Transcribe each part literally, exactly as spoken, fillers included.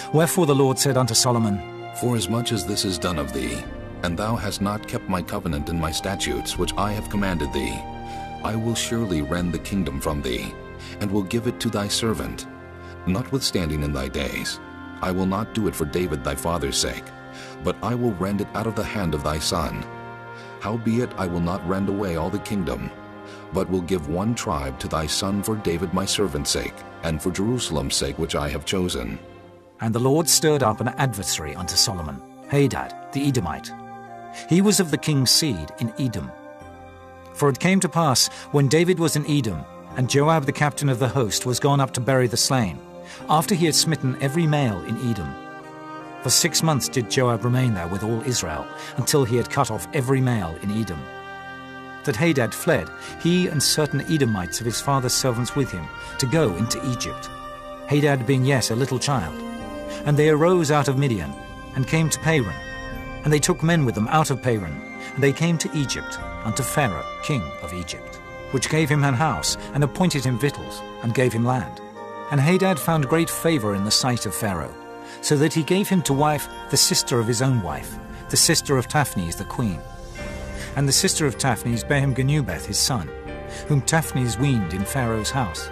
Wherefore the Lord said unto Solomon, Forasmuch as this is done of thee, and thou hast not kept my covenant and my statutes which I have commanded thee, I will surely rend the kingdom from thee, and will give it to thy servant. Notwithstanding in thy days, I will not do it for David thy father's sake, but I will rend it out of the hand of thy son. Howbeit I will not rend away all the kingdom, but will give one tribe to thy son for David my servant's sake, and for Jerusalem's sake which I have chosen. And the Lord stirred up an adversary unto Solomon, Hadad the Edomite. He was of the king's seed in Edom. For it came to pass, when David was in Edom, and Joab the captain of the host was gone up to bury the slain, after he had smitten every male in Edom. For six months did Joab remain there with all Israel, until he had cut off every male in Edom. That Hadad fled, he and certain Edomites of his father's servants with him, to go into Egypt, Hadad being yet a little child. And they arose out of Midian, and came to Paran. And they took men with them out of Paran, and they came to Egypt, unto Pharaoh king of Egypt, which gave him an house, and appointed him victuals, and gave him land. And Hadad found great favour in the sight of Pharaoh, so that he gave him to wife the sister of his own wife, the sister of Taphnes the queen. And the sister of Taphnes bare him Genubeth his son, whom Taphnes weaned in Pharaoh's house.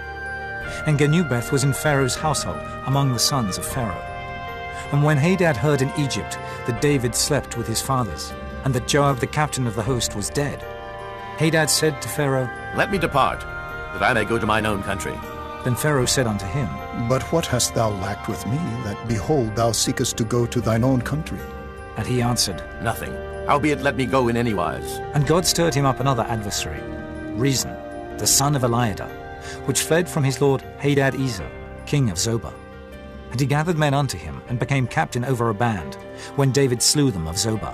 And Genubeth was in Pharaoh's household among the sons of Pharaoh. And when Hadad heard in Egypt that David slept with his fathers, and that Joab the captain of the host was dead, Hadad said to Pharaoh, Let me depart, that I may go to mine own country. Then Pharaoh said unto him, But what hast thou lacked with me, that, behold, thou seekest to go to thine own country? And he answered, Nothing. Howbeit let me go in any wise. And God stirred him up another adversary, Rezon, the son of Eliada, which fled from his lord Hadad-ezer, king of Zobah. And he gathered men unto him, and became captain over a band, when David slew them of Zobah.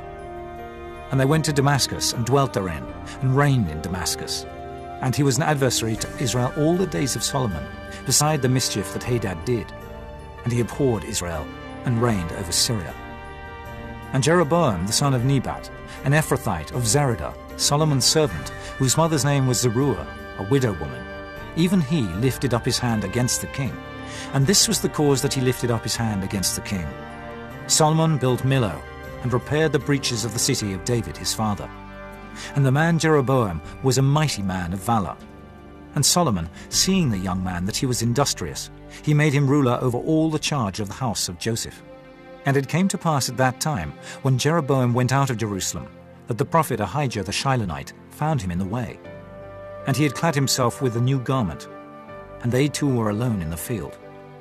And they went to Damascus, and dwelt therein, and reigned in Damascus. And he was an adversary to Israel all the days of Solomon, beside the mischief that Hadad did. And he abhorred Israel, and reigned over Syria. And Jeroboam the son of Nebat, an Ephrathite of Zeradah, Solomon's servant, whose mother's name was Zeruiah, a widow woman, even he lifted up his hand against the king. And this was the cause that he lifted up his hand against the king. Solomon built Millo, and repaired the breaches of the city of David his father. And the man Jeroboam was a mighty man of valour. And Solomon, seeing the young man that he was industrious, he made him ruler over all the charge of the house of Joseph. And it came to pass at that time, when Jeroboam went out of Jerusalem, that the prophet Ahijah the Shilonite found him in the way. And he had clad himself with a new garment, and they two were alone in the field.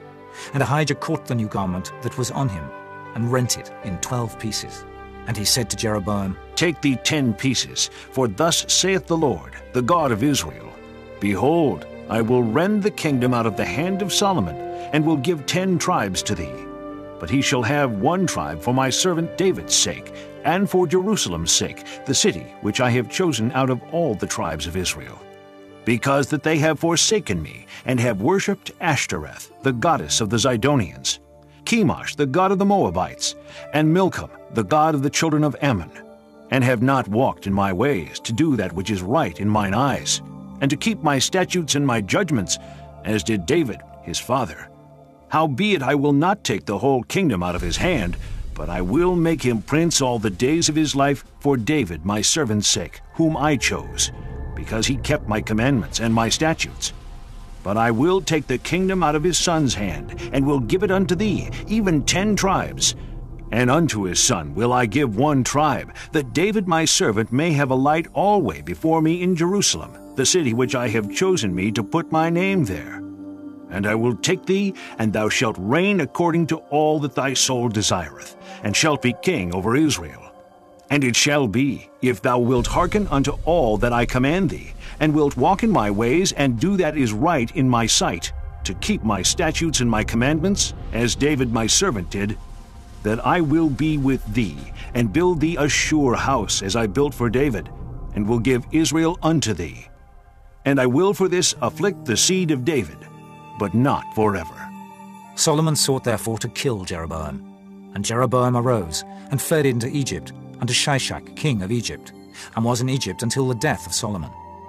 And Ahijah caught the new garment that was on him, and rent it in twelve pieces. And he said to Jeroboam, Take thee ten pieces, for thus saith the Lord, the God of Israel, Behold, I will rend the kingdom out of the hand of Solomon, and will give ten tribes to thee. But he shall have one tribe for my servant David's sake, and for Jerusalem's sake, the city which I have chosen out of all the tribes of Israel. Because that they have forsaken me, and have worshipped Ashtoreth, the goddess of the Zidonians, Chemosh, the god of the Moabites, and Milcom, the god of the children of Ammon, and have not walked in my ways, to do that which is right in mine eyes, and to keep my statutes and my judgments, as did David his father. Howbeit I will not take the whole kingdom out of his hand, but I will make him prince all the days of his life for David my servant's sake, whom I chose, because he kept my commandments and my statutes. But I will take the kingdom out of his son's hand, and will give it unto thee, even ten tribes. And unto his son will I give one tribe, that David my servant may have a light alway before me in Jerusalem, the city which I have chosen me to put my name there. And I will take thee, and thou shalt reign according to all that thy soul desireth, and shalt be king over Israel. And it shall be, if thou wilt hearken unto all that I command thee, and wilt walk in my ways, and do that is right in my sight, to keep my statutes and my commandments, as David my servant did, that I will be with thee, and build thee a sure house, as I built for David, and will give Israel unto thee. And I will for this afflict the seed of David, but not forever. Solomon sought therefore to kill Jeroboam. And Jeroboam arose, and fled into Egypt, unto Shishak king of Egypt, and was in Egypt until the death of Solomon.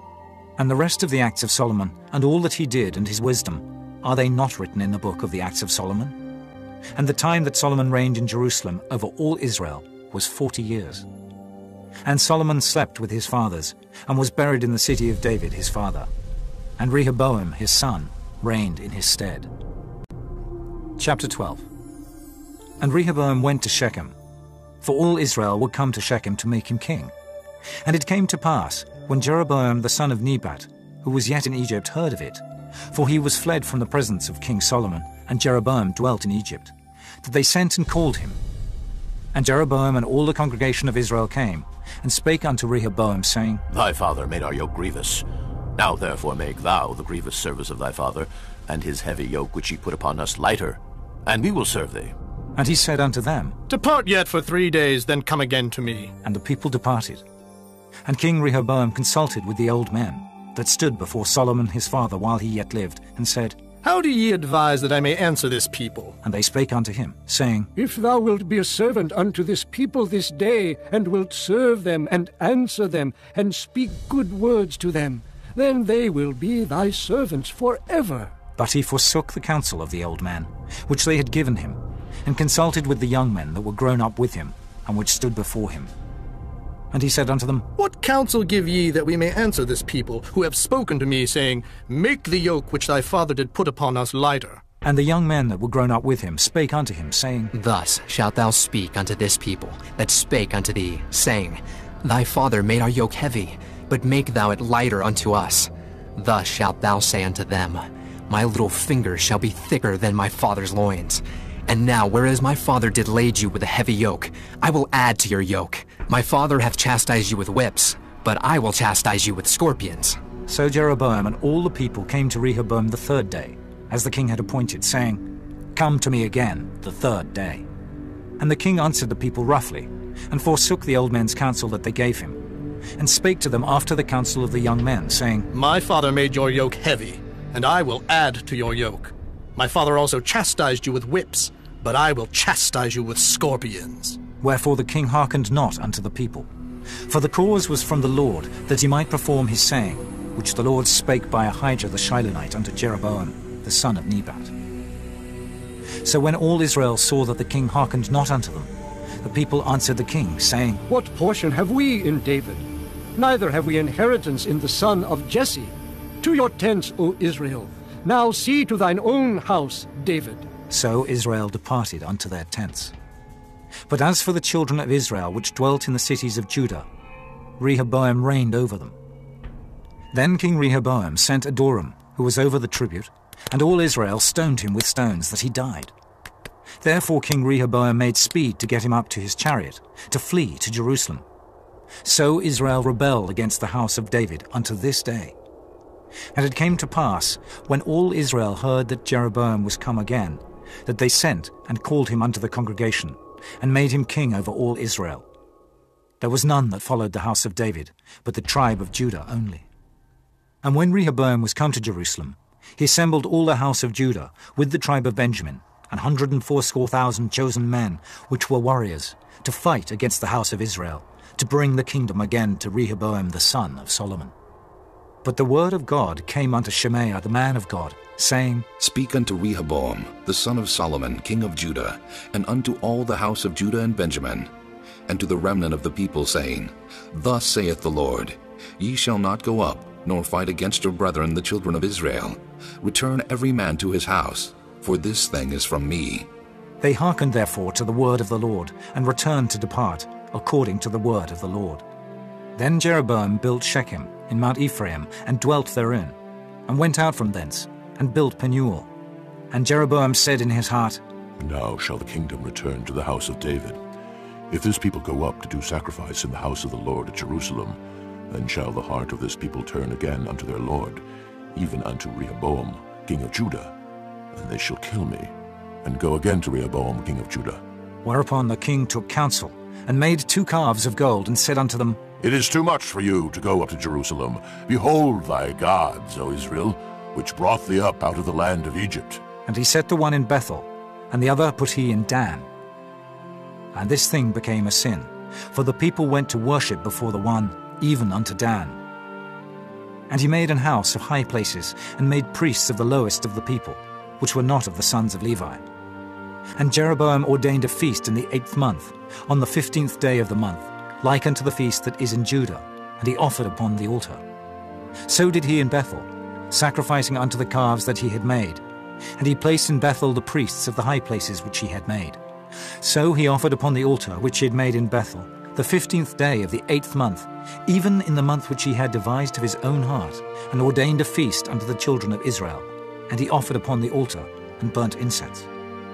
And the rest of the acts of Solomon, and all that he did, and his wisdom, are they not written in the book of the acts of Solomon? And the time that Solomon reigned in Jerusalem over all Israel was forty years. And Solomon slept with his fathers, and was buried in the city of David his father. And Rehoboam his son reigned in his stead. Chapter twelve. And Rehoboam went to Shechem, for all Israel would come to Shechem to make him king. And it came to pass, when Jeroboam the son of Nebat, who was yet in Egypt, heard of it, for he was fled from the presence of King Solomon, and Jeroboam dwelt in Egypt, that they sent and called him. And Jeroboam and all the congregation of Israel came, and spake unto Rehoboam, saying, Thy father made our yoke grievous. Now therefore make thou the grievous service of thy father, and his heavy yoke which he put upon us lighter, and we will serve thee. And he said unto them, Depart yet for three days, then come again to me. And the people departed. And King Rehoboam consulted with the old men that stood before Solomon his father while he yet lived, and said, How do ye advise that I may answer this people? And they spake unto him, saying, If thou wilt be a servant unto this people this day, and wilt serve them, and answer them, and speak good words to them, then they will be thy servants forever. But he forsook the counsel of the old man, which they had given him, and consulted with the young men that were grown up with him, and which stood before him. And he said unto them, What counsel give ye that we may answer this people, who have spoken to me, saying, Make the yoke which thy father did put upon us lighter? And the young men that were grown up with him spake unto him, saying, Thus shalt thou speak unto this people that spake unto thee, saying, Thy father made our yoke heavy, but make thou it lighter unto us. Thus shalt thou say unto them, My little finger shall be thicker than my father's loins. And now, whereas my father did lade you with a heavy yoke, I will add to your yoke. My father hath chastised you with whips, but I will chastise you with scorpions. So Jeroboam and all the people came to Rehoboam the third day, as the king had appointed, saying, Come to me again the third day. And the king answered the people roughly, and forsook the old men's counsel that they gave him, and spake to them after the counsel of the young men, saying, My father made your yoke heavy, and I will add to your yoke. My father also chastised you with whips, but I will chastise you with scorpions. Wherefore the king hearkened not unto the people. For the cause was from the Lord, that he might perform his saying, which the Lord spake by Ahijah the Shilonite unto Jeroboam, the son of Nebat. So when all Israel saw that the king hearkened not unto them, the people answered the king, saying, What portion have we in David? Neither have we inheritance in the son of Jesse. To your tents, O Israel. Now see to thine own house, David. So Israel departed unto their tents. But as for the children of Israel which dwelt in the cities of Judah, Rehoboam reigned over them. Then King Rehoboam sent Adoram, who was over the tribute, and all Israel stoned him with stones, that he died. Therefore King Rehoboam made speed to get him up to his chariot, to flee to Jerusalem. So Israel rebelled against the house of David unto this day. And it came to pass, when all Israel heard that Jeroboam was come again, that they sent and called him unto the congregation, and made him king over all Israel. There was none that followed the house of David, but the tribe of Judah only. And when Rehoboam was come to Jerusalem, he assembled all the house of Judah, with the tribe of Benjamin, an hundred and fourscore thousand chosen men, which were warriors, to fight against the house of Israel, to bring the kingdom again to Rehoboam the son of Solomon. But the word of God came unto Shemaiah the man of God, saying, Speak unto Rehoboam, the son of Solomon, king of Judah, and unto all the house of Judah and Benjamin, and to the remnant of the people, saying, Thus saith the Lord, Ye shall not go up, nor fight against your brethren the children of Israel. Return every man to his house, for this thing is from me. They hearkened therefore to the word of the Lord, and returned to depart, according to the word of the Lord. Then Jeroboam built Shechem in Mount Ephraim, and dwelt therein, and went out from thence, and built Penuel. And Jeroboam said in his heart, Now shall the kingdom return to the house of David. If this people go up to do sacrifice in the house of the Lord at Jerusalem, then shall the heart of this people turn again unto their Lord, even unto Rehoboam, king of Judah, and they shall kill me, and go again to Rehoboam, king of Judah. Whereupon the king took counsel, and made two calves of gold, and said unto them, It is too much for you to go up to Jerusalem. Behold thy gods, O Israel, which brought thee up out of the land of Egypt. And he set the one in Bethel, and the other put he in Dan. And this thing became a sin, for the people went to worship before the one, even unto Dan. And he made an house of high places, and made priests of the lowest of the people, which were not of the sons of Levi. And Jeroboam ordained a feast in the eighth month, on the fifteenth day of the month, like unto the feast that is in Judah, and he offered upon the altar. So did he in Bethel, sacrificing unto the calves that he had made. And he placed in Bethel the priests of the high places which he had made. So he offered upon the altar which he had made in Bethel, the fifteenth day of the eighth month, even in the month which he had devised of his own heart, and ordained a feast unto the children of Israel. And he offered upon the altar, and burnt incense.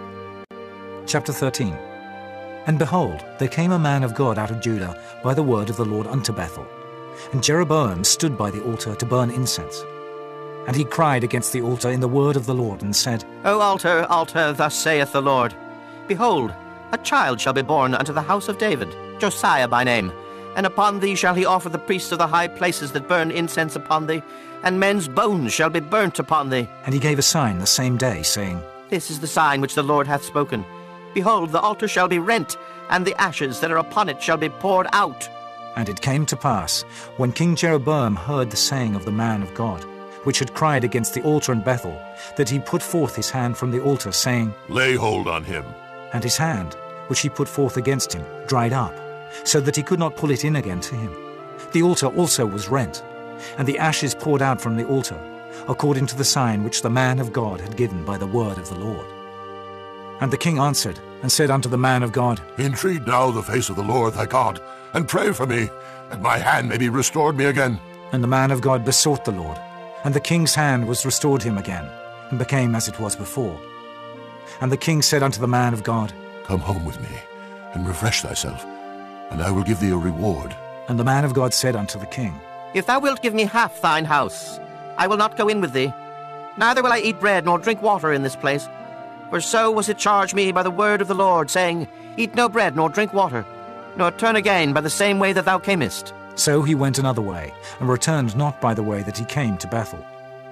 Chapter thirteen. And behold, there came a man of God out of Judah by the word of the Lord unto Bethel. And Jeroboam stood by the altar to burn incense. And he cried against the altar in the word of the Lord, and said, O altar, altar, thus saith the Lord, Behold, a child shall be born unto the house of David, Josiah by name. And upon thee shall he offer the priests of the high places that burn incense upon thee, and men's bones shall be burnt upon thee. And he gave a sign the same day, saying, This is the sign which the Lord hath spoken. Behold, the altar shall be rent, and the ashes that are upon it shall be poured out. And it came to pass, when King Jeroboam heard the saying of the man of God, which had cried against the altar in Bethel, that he put forth his hand from the altar, saying, Lay hold on him. And his hand, which he put forth against him, dried up, so that he could not pull it in again to him. The altar also was rent, and the ashes poured out from the altar, according to the sign which the man of God had given by the word of the Lord. And the king answered, and said unto the man of God, Entreat now the face of the Lord thy God, and pray for me, that my hand may be restored me again. And the man of God besought the Lord, and the king's hand was restored him again, and became as it was before. And the king said unto the man of God, Come home with me, and refresh thyself, and I will give thee a reward. And the man of God said unto the king, If thou wilt give me half thine house, I will not go in with thee. Neither will I eat bread nor drink water in this place. For so was it charged me by the word of the Lord, saying, Eat no bread nor drink water, nor turn again by the same way that thou camest. So he went another way, and returned not by the way that he came to Bethel.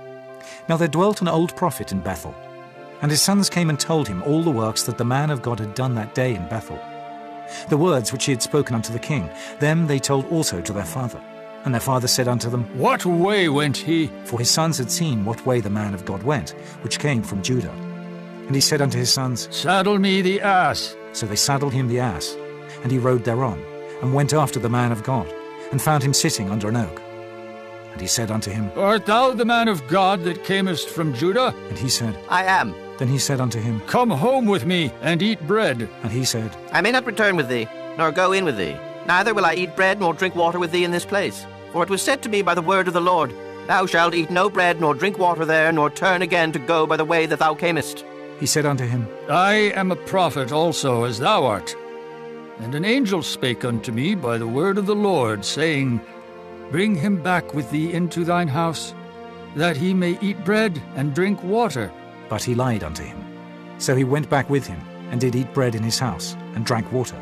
Now there dwelt an old prophet in Bethel, and his sons came and told him all the works that the man of God had done that day in Bethel. The words which he had spoken unto the king, them they told also to their father. And their father said unto them, What way went he? For his sons had seen what way the man of God went, which came from Judah. And he said unto his sons, Saddle me the ass. So they saddled him the ass, and he rode thereon, and went after the man of God, and found him sitting under an oak. And he said unto him, Art thou the man of God that camest from Judah? And he said, I am. Then he said unto him, Come home with me, and eat bread. And he said, I may not return with thee, nor go in with thee. Neither will I eat bread nor drink water with thee in this place. For it was said to me by the word of the Lord, Thou shalt eat no bread nor drink water there, nor turn again to go by the way that thou camest. He said unto him, I am a prophet also, as thou art. And an angel spake unto me by the word of the Lord, saying, Bring him back with thee into thine house, that he may eat bread and drink water. But he lied unto him. So he went back with him, and did eat bread in his house, and drank water.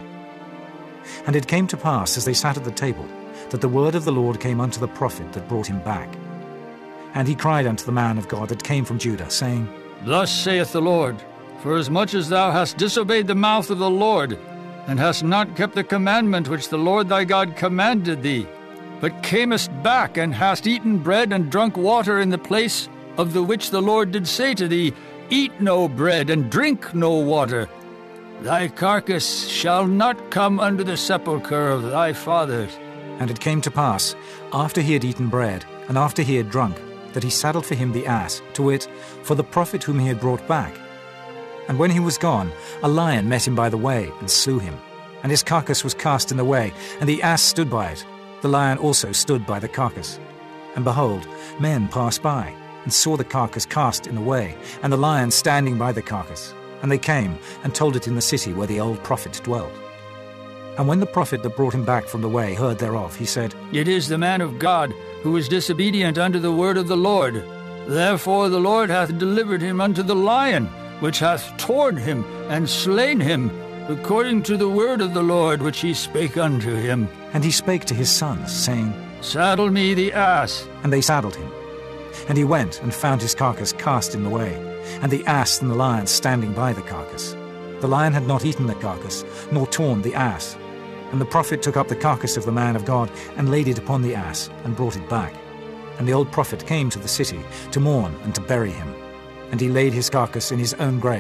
And it came to pass, as they sat at the table, that the word of the Lord came unto the prophet that brought him back. And he cried unto the man of God that came from Judah, saying, Thus saith the Lord, Forasmuch as thou hast disobeyed the mouth of the Lord, and hast not kept the commandment which the Lord thy God commanded thee, but camest back, and hast eaten bread and drunk water in the place of the which the Lord did say to thee, Eat no bread and drink no water, thy carcass shall not come under the sepulchre of thy fathers. And it came to pass, after he had eaten bread, and after he had drunk, that he saddled for him the ass, to wit, for the prophet whom he had brought back. And when he was gone, a lion met him by the way, and slew him. And his carcass was cast in the way, and the ass stood by it. The lion also stood by the carcass. And behold, men passed by, and saw the carcass cast in the way, and the lion standing by the carcass. And they came, and told it in the city where the old prophet dwelt. And when the prophet that brought him back from the way heard thereof, he said, It is the man of God, who is disobedient unto the word of the Lord. Therefore the Lord hath delivered him unto the lion, which hath torn him and slain him, according to the word of the Lord which he spake unto him. And he spake to his sons, saying, Saddle me the ass. And they saddled him. And he went and found his carcass cast in the way, and the ass and the lion standing by the carcass. The lion had not eaten the carcass, nor torn the ass. And the prophet took up the carcass of the man of God, and laid it upon the ass, and brought it back. And the old prophet came to the city, to mourn and to bury him. And he laid his carcass in his own grave,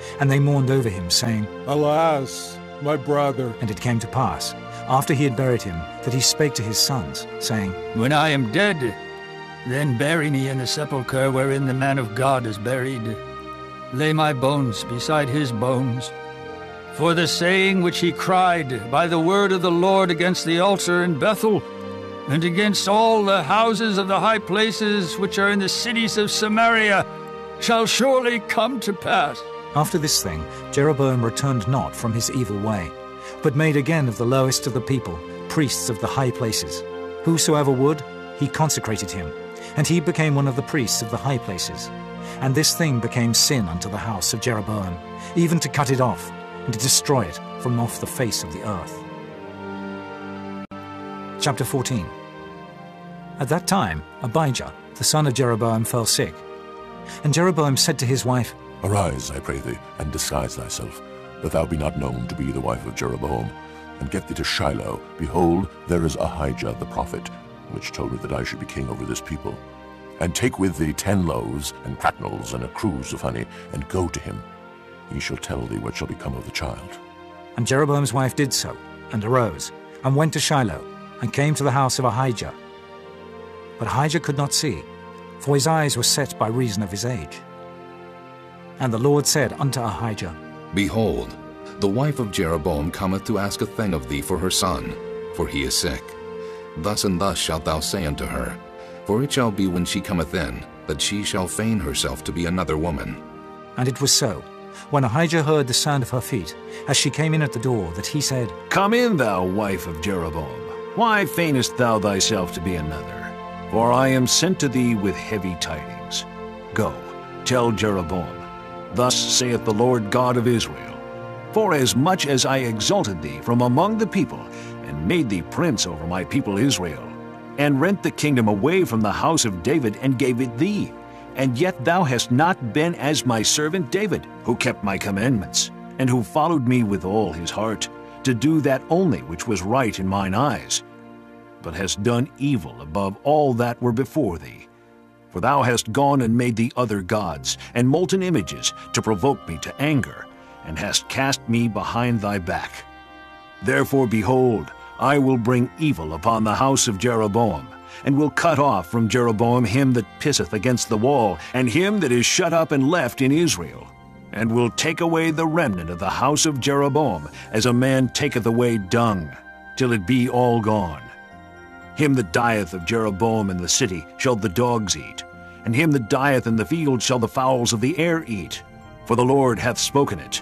And they mourned over him, saying, Alas, my brother. And it came to pass, after he had buried him, that he spake to his sons, saying, When I am dead, then bury me in the sepulchre wherein the man of God is buried. Lay my bones beside his bones. For the saying which he cried by the word of the Lord against the altar in Bethel, and against all the houses of the high places which are in the cities of Samaria, shall surely come to pass. After this thing, Jeroboam returned not from his evil way, but made again of the lowest of the people priests of the high places. Whosoever would, he consecrated him, and he became one of the priests of the high places. And this thing became sin unto the house of Jeroboam, even to cut it off, and to destroy it from off the face of the earth. Chapter fourteen. At that time Abijah, the son of Jeroboam, fell sick. And Jeroboam said to his wife, Arise, I pray thee, and disguise thyself, that thou be not known to be the wife of Jeroboam, and get thee to Shiloh. Behold, there is Ahijah the prophet, which told me that I should be king over this people. And take with thee ten loaves, and cracknels, and a cruse of honey, and go to him. He shall tell thee what shall become of the child. And Jeroboam's wife did so, and arose, and went to Shiloh, and came to the house of Ahijah. But Ahijah could not see, for his eyes were set by reason of his age. And the Lord said unto Ahijah, Behold, the wife of Jeroboam cometh to ask a thing of thee for her son, for he is sick. Thus and thus shalt thou say unto her, for it shall be when she cometh in, that she shall feign herself to be another woman. And it was so, when Ahijah heard the sound of her feet, as she came in at the door, that he said, Come in, thou wife of Jeroboam. Why feignest thou thyself to be another? For I am sent to thee with heavy tidings. Go, tell Jeroboam, Thus saith the Lord God of Israel, Forasmuch as I exalted thee from among the people, and made thee prince over my people Israel, and rent the kingdom away from the house of David, and gave it thee, and yet thou hast not been as my servant David, who kept my commandments, and who followed me with all his heart, to do that only which was right in mine eyes, but hast done evil above all that were before thee. For thou hast gone and made thee other gods, and molten images, to provoke me to anger, and hast cast me behind thy back. Therefore, behold, I will bring evil upon the house of Jeroboam, and will cut off from Jeroboam him that pisseth against the wall, and him that is shut up and left in Israel, and will take away the remnant of the house of Jeroboam, as a man taketh away dung, till it be all gone. Him that dieth of Jeroboam in the city shall the dogs eat, and him that dieth in the field shall the fowls of the air eat, for the Lord hath spoken it.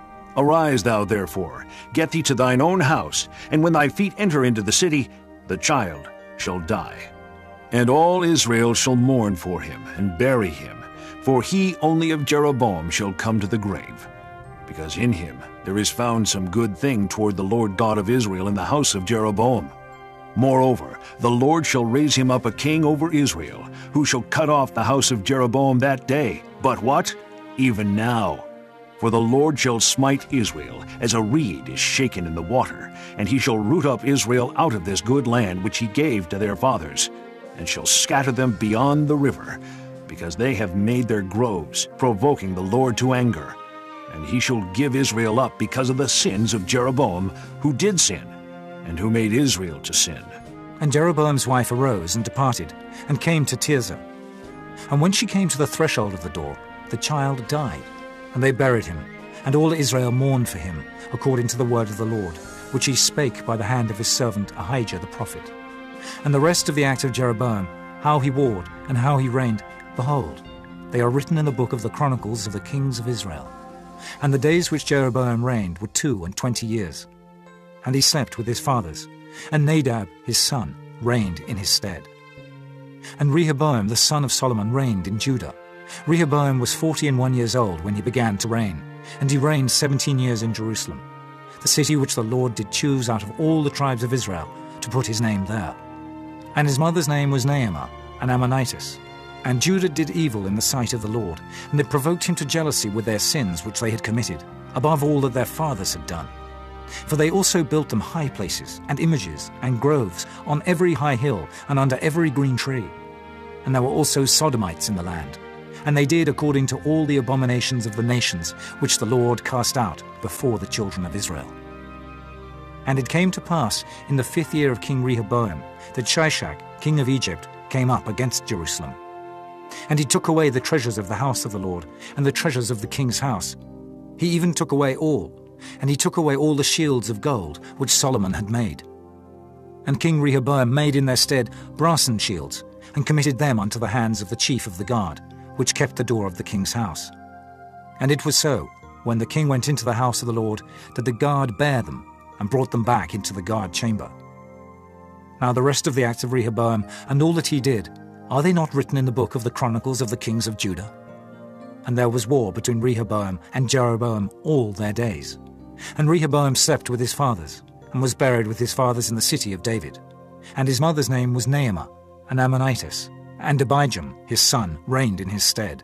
Arise thou therefore, get thee to thine own house, and when thy feet enter into the city, the child shall die. And all Israel shall mourn for him, and bury him, for he only of Jeroboam shall come to the grave, because in him there is found some good thing toward the Lord God of Israel in the house of Jeroboam. Moreover, the Lord shall raise him up a king over Israel, who shall cut off the house of Jeroboam that day. But what? Even now. For the Lord shall smite Israel, as a reed is shaken in the water, and he shall root up Israel out of this good land which he gave to their fathers, and shall scatter them beyond the river, because they have made their groves, provoking the Lord to anger. And he shall give Israel up because of the sins of Jeroboam, who did sin, and who made Israel to sin. And Jeroboam's wife arose and departed, and came to Tirzah. And when she came to the threshold of the door, the child died, and they buried him, and all Israel mourned for him, according to the word of the Lord, which he spake by the hand of his servant Ahijah the prophet. And the rest of the acts of Jeroboam, how he warred, and how he reigned, behold, they are written in the book of the Chronicles of the kings of Israel. And the days which Jeroboam reigned were two and twenty years. And he slept with his fathers, and Nadab his son reigned in his stead. And Rehoboam the son of Solomon reigned in Judah. Rehoboam was forty and one years old when he began to reign, and he reigned seventeen years in Jerusalem, the city which the Lord did choose out of all the tribes of Israel to put his name there. And his mother's name was Naamah, an Ammonitess. And Judah did evil in the sight of the Lord, and they provoked him to jealousy with their sins which they had committed, above all that their fathers had done. For they also built them high places, and images, and groves, on every high hill, and under every green tree. And there were also Sodomites in the land. And they did according to all the abominations of the nations which the Lord cast out before the children of Israel. And it came to pass in the fifth year of King Rehoboam that Shishak, king of Egypt, came up against Jerusalem. And he took away the treasures of the house of the Lord, and the treasures of the king's house. He even took away all, and he took away all the shields of gold which Solomon had made. And King Rehoboam made in their stead brassen shields, and committed them unto the hands of the chief of the guard, which kept the door of the king's house. And it was so, when the king went into the house of the Lord, that the guard bare them, and brought them back into the guard chamber. Now the rest of the acts of Rehoboam, and all that he did, are they not written in the book of the Chronicles of the kings of Judah? And there was war between Rehoboam and Jeroboam all their days. And Rehoboam slept with his fathers, and was buried with his fathers in the city of David. And his mother's name was Naamah, an Ammonitess, and Abijam, his son, reigned in his stead.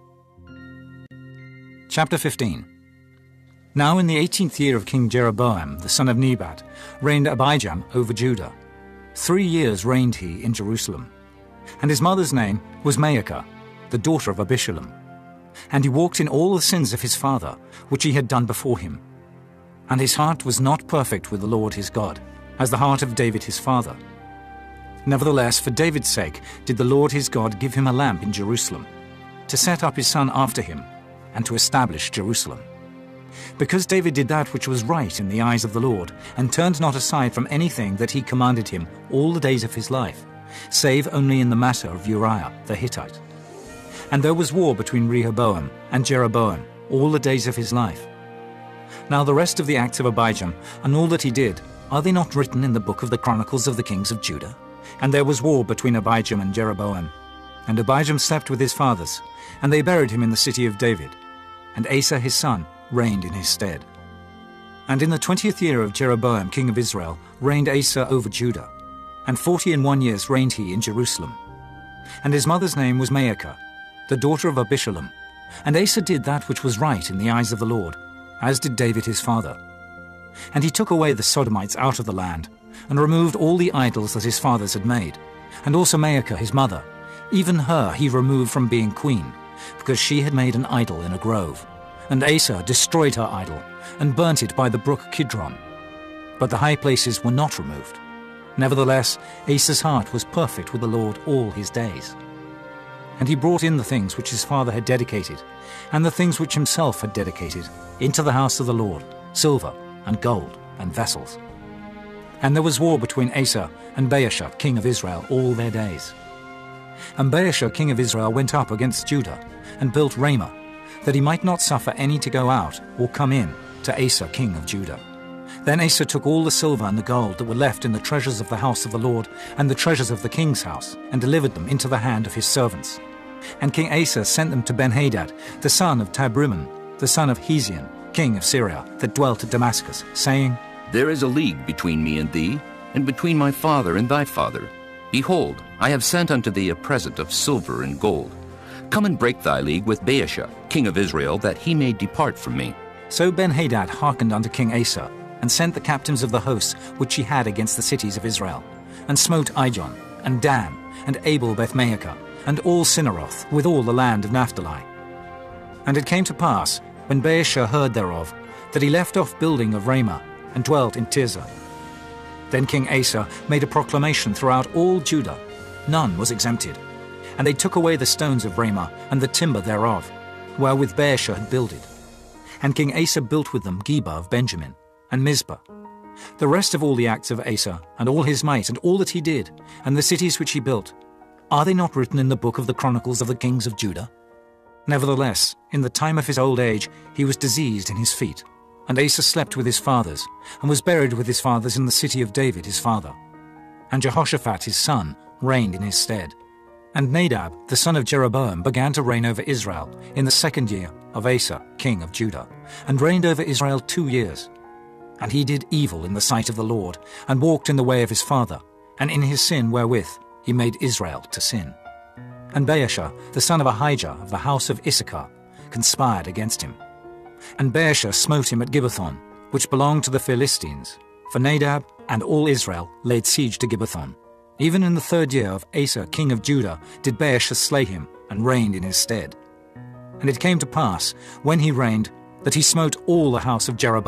Chapter fifteen. Now in the eighteenth year of King Jeroboam, the son of Nebat, reigned Abijam over Judah. Three years reigned he in Jerusalem. And his mother's name was Maacah, the daughter of Abishalom. And he walked in all the sins of his father, which he had done before him. And his heart was not perfect with the Lord his God, as the heart of David his father. Nevertheless, for David's sake did the Lord his God give him a lamp in Jerusalem, to set up his son after him, and to establish Jerusalem. Because David did that which was right in the eyes of the Lord, and turned not aside from anything that he commanded him all the days of his life, save only in the matter of Uriah the Hittite. And there was war between Rehoboam and Jeroboam all the days of his life. Now the rest of the acts of Abijam, and all that he did, are they not written in the book of the Chronicles of the kings of Judah? And there was war between Abijam and Jeroboam. And Abijam slept with his fathers, and they buried him in the city of David. And Asa his son reigned in his stead. And in the twentieth year of Jeroboam king of Israel reigned Asa over Judah. And forty and one years reigned he in Jerusalem. And his mother's name was Maacah, the daughter of Abishalom. And Asa did that which was right in the eyes of the Lord, as did David his father. And he took away the Sodomites out of the land, and removed all the idols that his fathers had made, and also Maacah his mother. Even her he removed from being queen, because she had made an idol in a grove. And Asa destroyed her idol, and burnt it by the brook Kidron. But the high places were not removed. Nevertheless, Asa's heart was perfect with the Lord all his days. And he brought in the things which his father had dedicated, and the things which himself had dedicated, into the house of the Lord, silver and gold and vessels. And there was war between Asa and Baasha king of Israel all their days. And Baasha king of Israel went up against Judah, and built Ramah, that he might not suffer any to go out or come in to Asa king of Judah. Then Asa took all the silver and the gold that were left in the treasures of the house of the Lord, and the treasures of the king's house, and delivered them into the hand of his servants. And King Asa sent them to Benhadad, the son of Tabrimon, the son of Hezion, king of Syria, that dwelt at Damascus, saying, There is a league between me and thee, and between my father and thy father. Behold, I have sent unto thee a present of silver and gold. Come and break thy league with Baasha, king of Israel, that he may depart from me. So Benhadad hearkened unto King Asa, and sent the captains of the hosts which he had against the cities of Israel, and smote Ijon, and Dan, and Abel Bethmaachah, and all Cinneroth, with all the land of Naphtali. And it came to pass, when Baasha heard thereof, that he left off building of Ramah, and dwelt in Tirzah. Then King Asa made a proclamation throughout all Judah, none was exempted. And they took away the stones of Ramah, and the timber thereof, wherewith Baasha had builded. And King Asa built with them Geba of Benjamin, and Mizpah. The rest of all the acts of Asa, and all his might, and all that he did, and the cities which he built, are they not written in the book of the Chronicles of the kings of Judah? Nevertheless, in the time of his old age, he was diseased in his feet. And Asa slept with his fathers, and was buried with his fathers in the city of David his father. And Jehoshaphat his son reigned in his stead. And Nadab the son of Jeroboam began to reign over Israel in the second year of Asa king of Judah, and reigned over Israel two years. And he did evil in the sight of the Lord, and walked in the way of his father, and in his sin wherewith he made Israel to sin. And Baasha the son of Ahijah of the house of Issachar conspired against him. And Baasha smote him at Gibbethon, which belonged to the Philistines, for Nadab and all Israel laid siege to Gibbethon. Even in the third year of Asa king of Judah did Baasha slay him, and reigned in his stead. And it came to pass, when he reigned, that he smote all the house of Jeroboam.